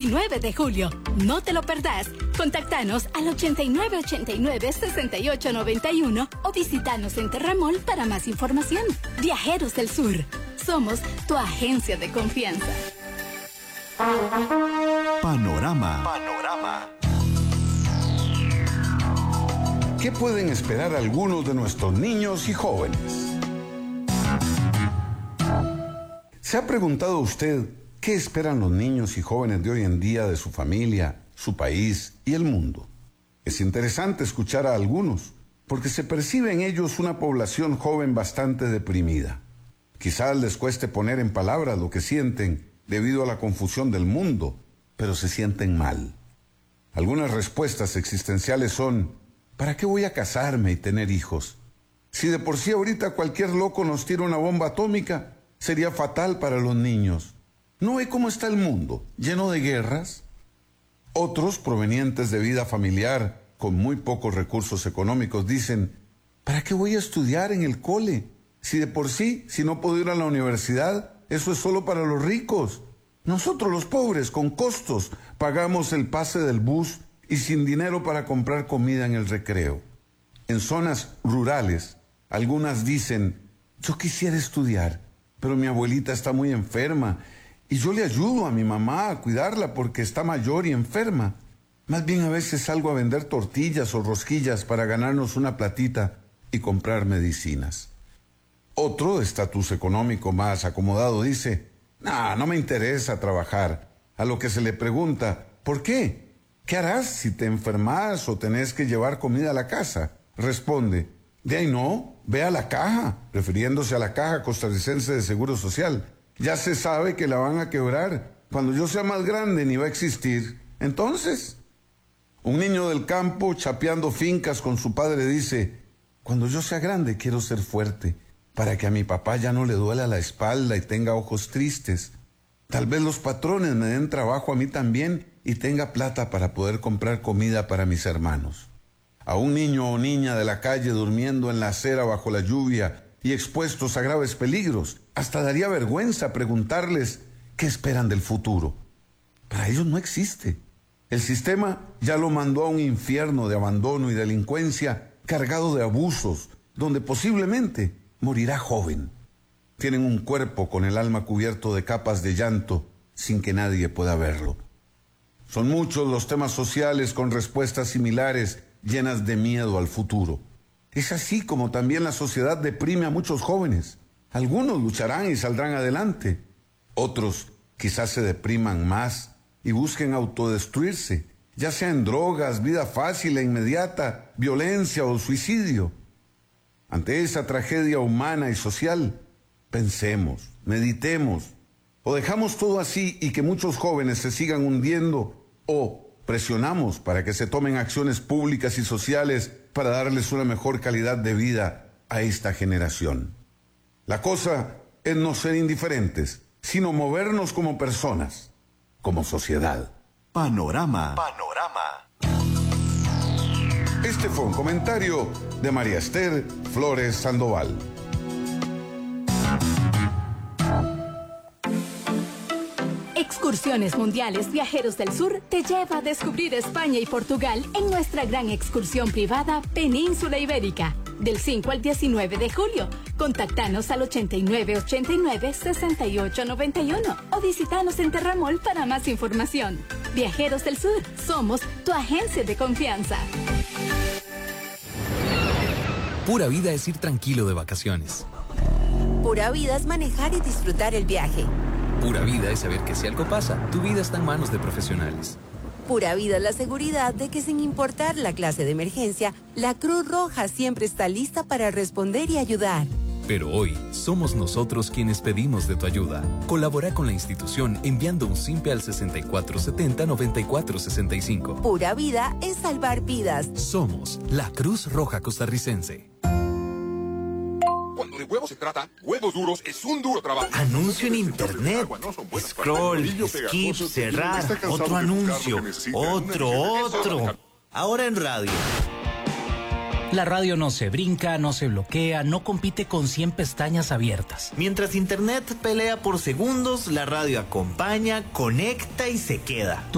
19 de julio. No te lo perdás. Contactanos al 8989-6891 o visitanos en Terramol para más información. Viajeros del Sur. Somos tu agencia de confianza. Panorama. ¿Qué pueden esperar algunos de nuestros niños y jóvenes? ¿Se ha preguntado usted qué esperan los niños y jóvenes de hoy en día de su familia, su país y el mundo? Es interesante escuchar a algunos, porque se percibe en ellos una población joven bastante deprimida. Quizás les cueste poner en palabras lo que sienten debido a la confusión del mundo, pero se sienten mal. Algunas respuestas existenciales son: ¿para qué voy a casarme y tener hijos? Si de por sí ahorita cualquier loco nos tira una bomba atómica, sería fatal para los niños. ¿No ve cómo está el mundo, lleno de guerras? Otros, provenientes de vida familiar, con muy pocos recursos económicos, dicen: ¿para qué voy a estudiar en el cole? Si de por sí, si no puedo ir a la universidad, eso es solo para los ricos. Nosotros los pobres, con costos, pagamos el pase del bus y sin dinero para comprar comida en el recreo. En zonas rurales, algunas dicen: yo quisiera estudiar, pero mi abuelita está muy enferma y yo le ayudo a mi mamá a cuidarla porque está mayor y enferma. Más bien a veces salgo a vender tortillas o rosquillas para ganarnos una platita y comprar medicinas. Otro, de estatus económico más acomodado, dice: no me interesa trabajar. A lo que se le pregunta: ¿por qué? ¿Qué harás si te enfermas o tenés que llevar comida a la casa? Responde: de ahí no, ve a la caja, refiriéndose a la Caja Costarricense de Seguro Social. Ya se sabe que la van a quebrar. Cuando yo sea más grande ni va a existir. Entonces, un niño del campo chapeando fincas con su padre dice: cuando yo sea grande quiero ser fuerte, para que a mi papá ya no le duela la espalda y tenga ojos tristes. Tal vez los patrones me den trabajo a mí también y tenga plata para poder comprar comida para mis hermanos. A un niño o niña de la calle durmiendo en la acera bajo la lluvia y expuestos a graves peligros, hasta daría vergüenza preguntarles qué esperan del futuro. Para ellos no existe. El sistema ya lo mandó a un infierno de abandono y delincuencia cargado de abusos, donde posiblemente morirá joven. Tienen un cuerpo con el alma cubierto de capas de llanto sin que nadie pueda verlo. Son muchos los temas sociales con respuestas similares, llenas de miedo al futuro. Es así como también la sociedad deprime a muchos jóvenes. Algunos lucharán y saldrán adelante. Otros quizás se depriman más y busquen autodestruirse, ya sea en drogas, vida fácil e inmediata, violencia o suicidio. Ante esa tragedia humana y social, pensemos, meditemos, o dejamos todo así y que muchos jóvenes se sigan hundiendo, o presionamos para que se tomen acciones públicas y sociales para darles una mejor calidad de vida a esta generación. La cosa es no ser indiferentes, sino movernos como personas, como sociedad. Panorama. Este fue un comentario de María Esther Flores Sandoval. Excursiones Mundiales Viajeros del Sur te lleva a descubrir España y Portugal en nuestra gran excursión privada Península Ibérica, del 5 al 19 de julio. Contactanos al 8989-6891 o visitanos en Terramol para más información. Viajeros del Sur, somos tu agencia de confianza. Pura vida es ir tranquilo de vacaciones. Pura vida es manejar y disfrutar el viaje. Pura vida es saber que si algo pasa, tu vida está en manos de profesionales. Pura vida es la seguridad de que sin importar la clase de emergencia, la Cruz Roja siempre está lista para responder y ayudar. Pero hoy somos nosotros quienes pedimos de tu ayuda. Colabora con la institución enviando un simpe al 6470-9465. Pura vida es salvar vidas. Somos la Cruz Roja Costarricense. Cuando de huevos se trata, Huevos Duros es un duro trabajo. Anuncio en internet. Scroll, skip, cerrar. Otro anuncio. Otro. Ahora en radio. La radio no se brinca, no se bloquea, no compite con 100 pestañas abiertas. Mientras internet pelea por segundos, la radio acompaña, conecta y se queda.